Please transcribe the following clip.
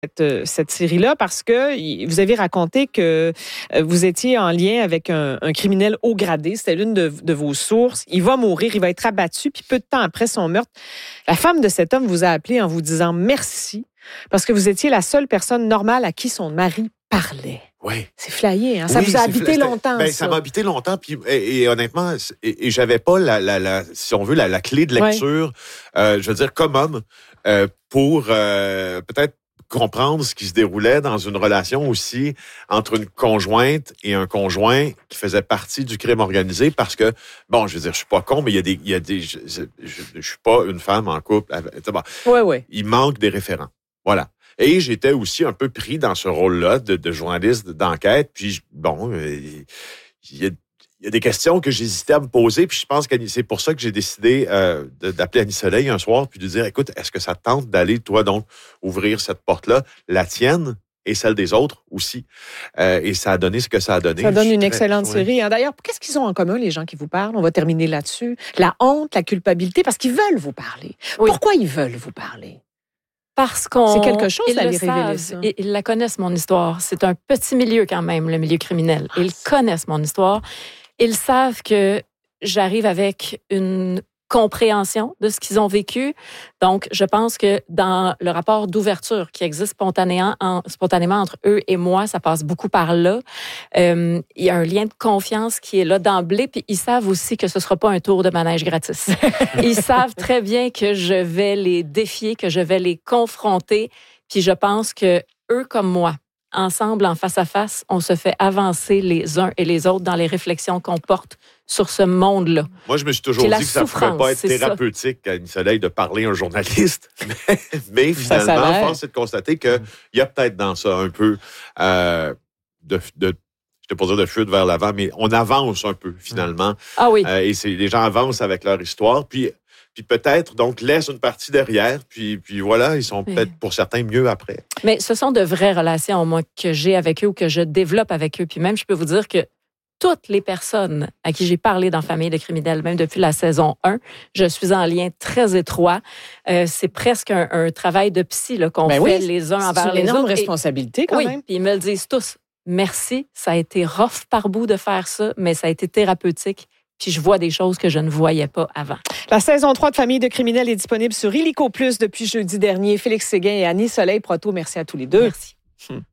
cette série-là parce que vous avez raconté que vous étiez en lien avec un criminel haut gradé. C'était l'une de vos sources. Il va mourir, il va être abattu. Puis peu de temps après son meurtre, la femme de cet homme vous a appelé en vous disant merci parce que vous étiez la seule personne normale à qui son mari parlait. Oui. C'est flyé, hein? Ça vous a habité longtemps, ça m'a habité longtemps, puis et honnêtement, j'avais pas si on veut, la clé de lecture, je veux dire, comme homme, pour peut-être comprendre ce qui se déroulait dans une relation aussi entre une conjointe et un conjoint qui faisait partie du crime organisé, parce que, bon, je veux dire, je suis pas con, mais il y a des je suis pas une femme en couple. Ouais. Il manque des référents. Voilà. Et j'étais aussi un peu pris dans ce rôle-là de journaliste d'enquête. Puis, bon, il y a des questions que j'hésitais à me poser. Puis je pense que c'est pour ça que j'ai décidé d'appeler Annie Soleil un soir puis de dire, écoute, est-ce que ça te tente d'aller, toi, donc, ouvrir cette porte-là, la tienne et celle des autres aussi. Et ça a donné ce que ça a donné. Ça donne une excellente série. Hein. D'ailleurs, qu'est-ce qu'ils ont en commun, les gens qui vous parlent? On va terminer là-dessus. La honte, la culpabilité, parce qu'ils veulent vous parler. Oui. Pourquoi ils veulent vous parler? Parce qu'on... C'est quelque chose d'aller révéler ça. Ils la connaissent, mon histoire. C'est un petit milieu quand même, le milieu criminel. Ils connaissent mon histoire. Ils savent que j'arrive avec une compréhension de ce qu'ils ont vécu. Donc, je pense que dans le rapport d'ouverture qui existe spontanément entre eux et moi, ça passe beaucoup par là. Il y a un lien de confiance qui est là d'emblée, puis ils savent aussi que ce ne sera pas un tour de manège gratis. Ils savent très bien que je vais les défier, que je vais les confronter, puis je pense que eux comme moi, ensemble, en face à face, on se fait avancer les uns et les autres dans les réflexions qu'on porte sur ce monde-là. Moi, je me suis toujours dit que ça ne pouvait pas être thérapeutique à Annie Soleil de parler à un journaliste. Mais finalement, force est de constater qu'il y a peut-être dans ça un peu je ne vais pas dire de fuite vers l'avant, mais on avance un peu, finalement. Ah oui. Et les gens avancent avec leur histoire. Puis peut-être, donc, laissent une partie derrière. Puis voilà, ils sont peut-être, pour certains, mieux après. Mais ce sont de vraies relations, moi, que j'ai avec eux ou que je développe avec eux. Puis même, je peux vous dire que toutes les personnes à qui j'ai parlé dans Famille de criminels, même depuis la saison 1, je suis en lien très étroit. C'est presque un travail de psy là, qu'on fait les uns envers les autres. C'est une énorme responsabilité, quand même. Puis ils me le disent tous. Merci, ça a été rough par bout de faire ça, mais ça a été thérapeutique. Puis je vois des choses que je ne voyais pas avant. La saison 3 de Famille de criminels est disponible sur Illico Plus depuis jeudi dernier. Félix Séguin et Annie Soleil Proto, merci à tous les deux. Merci.